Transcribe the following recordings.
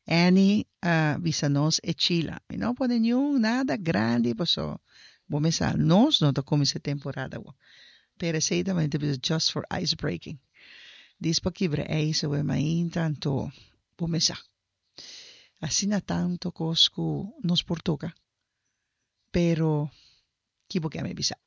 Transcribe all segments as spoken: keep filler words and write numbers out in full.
Annie uh, Bisanos e Chila. E não pode nenhum nada grande, passou. Bom, essa nós não tocamos essa temporada. Pero sei também que just for ice breaking. Diz para quebrar ice, o main tanto. Bom, essa. Assim na tanto cosco nos portuga. Pero, que porque me bisa.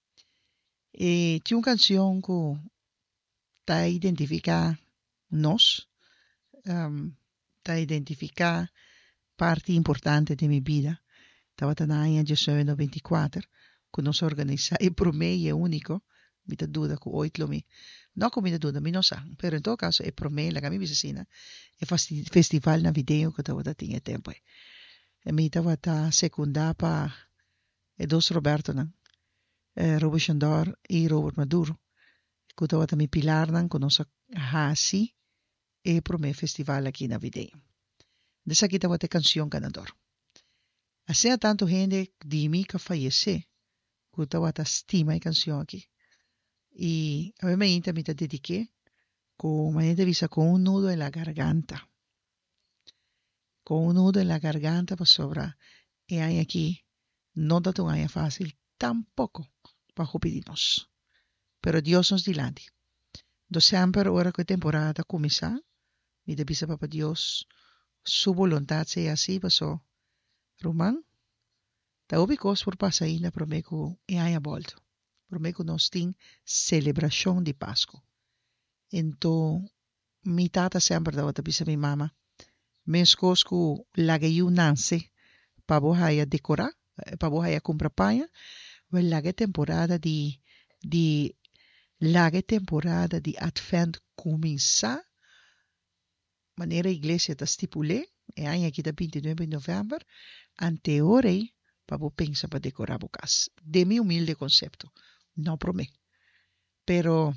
E tinha uma canção que tá identificar nós, um, tá identificar parte importante de minha vida. Estava na ano dezenove noventa e quatro, quando nós organizamos, e para mim é único, me dá dúvida que oito me, não que me dá dúvida, me não sabe, mas em todo caso é para mim, a minha vicina, é festival navideño que estava tinha tempo. E me estava a secundar para e dois Roberto, não? Eh, Robert Chandor e Robert Maduro, que estava também pilar, não, com nossa Hasi, e para mim festival aqui navideño. Dessa aqui estava a canção canador. Assim há tanto gente de mim que falece, que estava a estima a canção aqui. E obviamente me dediqué con uma entrevista con un nudo en la garganta. Con un nudo en la garganta para sobrar. E aí aqui, não está tão fácil, tampoco para pedirnos. Pero Dios nos dilante. Do sempre, ahora que a temporada começar, me debisa para Dios, su voluntad sea así, pasó. Román, ta ouvi cos por passar ainda para mim que e aí a volta. Para mim que nós tem celebração de Páscoa. Então, mi tata sempre dava a bisa mi mama. Mes cos que lagay nance para bohaya decorar, para bohaya comprar panha, well lagay temporada de de lagay temporada de Advent começar. Maneira a igreja está estipulé, e aí aqui da vinte e nove de novembro, anteorei para você pensar para decorar a casa. De mi humilde concepto, não prometo. Pero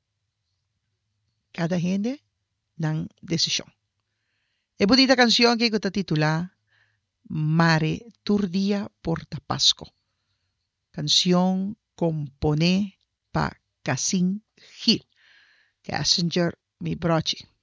cada gente dan decisão. É bonita canção que está titulada Mare Turdia Porta Pasco. Canción compone pa Cassin Gil. Cassinger mi broche.